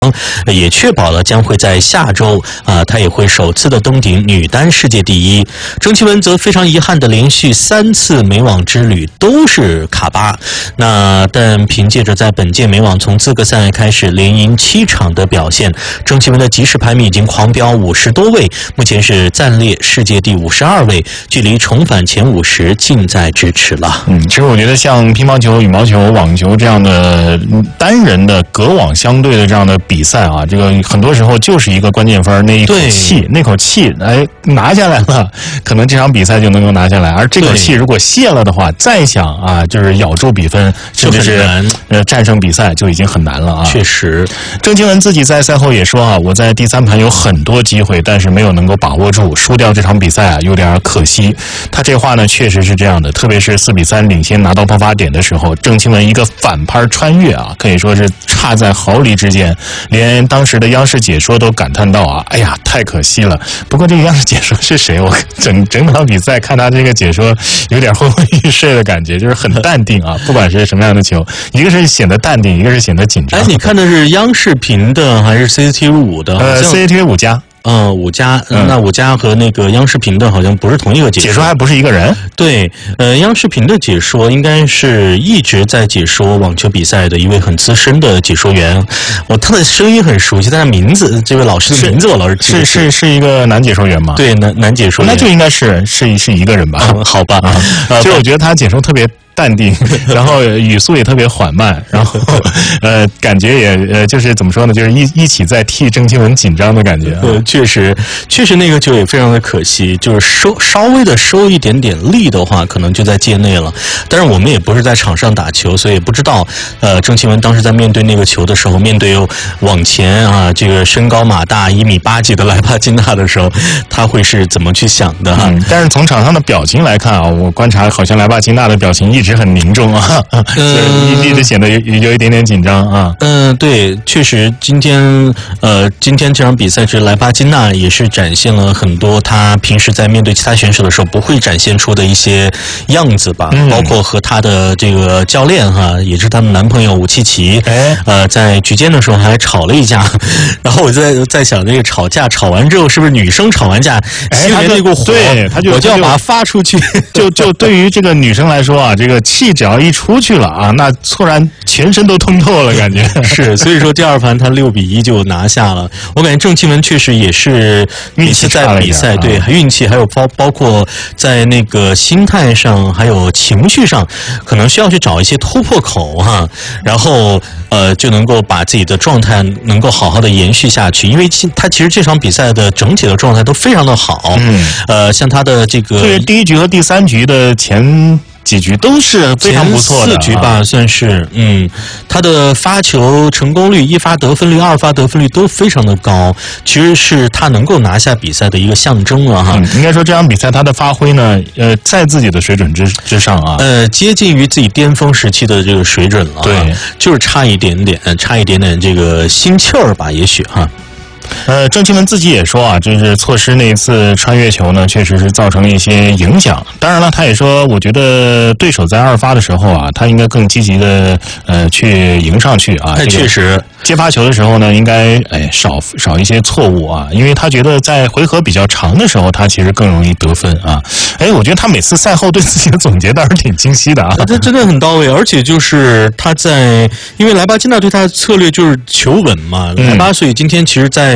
也确保了将会在下周她也会首次的登顶女单世界第一。郑钦文则非常遗憾的连续3次美网之旅都是卡巴，但凭借着在本届美网从资格赛开始连赢7场的表现，郑钦文的即时排名已经狂飙50多位，目前是暂列世界第52位，距离重返前50近在咫尺了。 其实我觉得像乒乓球、羽毛球、网球这样的单人的隔网相对的这样的比赛啊，这个很多时候就是一个关键分，那口气拿下来了，可能这场比赛就能够拿下来。而这口气如果泄了的话，再想就是咬住比分，甚至是战胜比赛就已经很难了啊。 确实， 郑钦文自己在赛后也说我在第3盘有很多机会，但是没有能够把握住，输掉这场比赛有点可惜。他这话呢确实是这样的，特别是4比3领先拿到爆发点的时候，郑钦文一个反拍穿越可以说是差在毫厘之间，连当时的央视解说都感叹到哎呀太可惜了。不过这个央视解说是谁？我整场比赛看他这个解说有点昏昏欲睡的感觉，就是很淡定不管是什么样的球，一个是显得淡定，一个是显得紧张。 你看的是央视频的还是 CCTV5 的 ？CCTV5加。 5加，那5加和那个央视频的好像不是同一个解说还不是一个人。对， 央视频的解说应该是一直在解说网球比赛的一位很资深的解说员。他的声音很熟悉，但是名字，这位老师的名字我老是记不住。 是一个男解说员吗？ 对，男解说员， 那就应该是一个人吧？ 好吧， 其实我觉得他解说特别淡定，然后语速也特别缓慢，然后感觉也就是怎么说呢，就是一起在替郑钦文紧张的感觉。 确实那个球也非常的可惜，就是稍微的收一点点力的话，可能就在界内了。但是我们也不是在场上打球，所以不知道郑钦文当时在面对那个球的时候，面对往前这个身高马大1.8米几的莱巴金娜的时候，他会是怎么去想的但是从场上的表情来看我观察好像莱巴金娜的表情一直很凝重一直显得有一点点紧张对，确实今天这场比赛是莱巴金娜也是展现了很多她平时在面对其他选手的时候不会展现出的一些样子吧，包括和她的这个教练也是她的男朋友武契奇在局间的时候还吵了一架，然后我在想这个吵架吵完之后是不是女生吵完架心里面那股火， 对， 我就要把它发出去。 就对于这个女生来说这个气只要一出去了那突然全身都通透了感觉。 是，所以说第2盘他6比1就拿下了。我感觉郑钦文确实也是运气在比赛，对，运气还有包括在那个心态上还有情绪上，可能需要去找一些突破口然后就能够把自己的状态能够好好的延续下去。因为他其实这场比赛的整体的状态都非常的好，像他的这个对第1局和第3局的前几局都是非常不错的， 前4局吧算是，他的发球成功率、1发得分率、2发得分率都非常的高，其实是他能够拿下比赛的一个象征了应该说这场比赛他的发挥呢，在自己的水准之上接近于自己巅峰时期的这个水准了。 对， 就是差一点点这个心气儿吧，也许郑钦文自己也说就是错失那一次穿越球呢，确实是造成了一些影响。当然了，他也说，我觉得对手在2发的时候他应该更积极的去迎上去确实， 接发球的时候呢，应该少一些错误因为他觉得在回合比较长的时候，他其实更容易得分我觉得他每次赛后对自己的总结倒是挺清晰的这真的很到位，而且就是他因为莱巴金娜对他的策略就是求稳嘛，莱巴所以今天其实在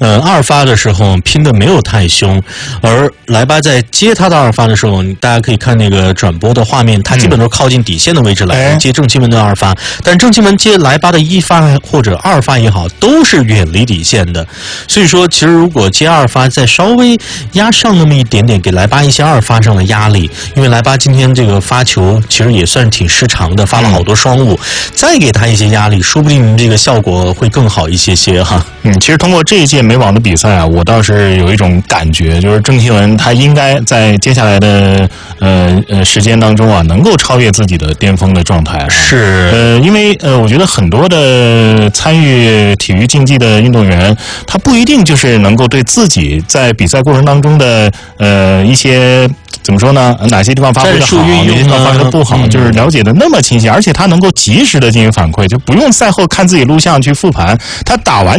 2发的时候拼的没有太凶，而莱巴在接他的2发的时候，大家可以看那个转播的画面，他基本都靠近底线的位置来接郑钦文的2发，但郑钦文接莱巴的1发或者2发也好，都是远离底线的。所以说，其实如果接2发再稍微压上那么一点点，给莱巴一些2发上的压力，因为莱巴今天这个发球其实也算挺失常的，发了好多双误，再给他一些压力，说不定这个效果会更好一些其实通过这一届美网的比赛我倒是有一种感觉，就是郑钦文他应该在接下来的时间当中能够超越自己的巅峰的状态是因为我觉得很多的参与体育竞技的运动员，他不一定就是能够对自己在比赛过程当中的一些怎么说呢？哪些地方发挥的好，哪些地方发挥的不好，就是了解的那么清晰，而且他能够及时的进行反馈，就不用赛后看自己录像去复盘，他打完